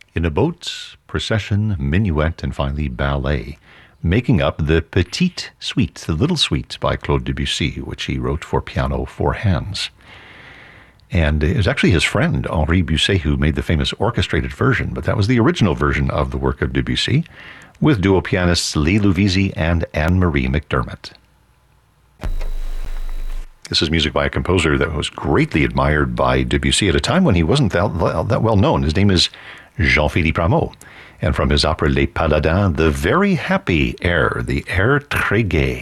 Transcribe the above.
in a boat, procession, minuet, and finally ballet, making up the Petite Suite, the Little Suite by Claude Debussy, which he wrote for piano, four hands. And it was actually his friend, Henri Busset, who made the famous orchestrated version, but that was the original version of the work of Debussy, with duo pianists Lee Louvisi and Anne-Marie McDermott. This is music by a composer that was greatly admired by Debussy at a time when he wasn't that well known. His name is Jean-Philippe Rameau. And from his opera Les Paladins, the very happy air, the air très gai.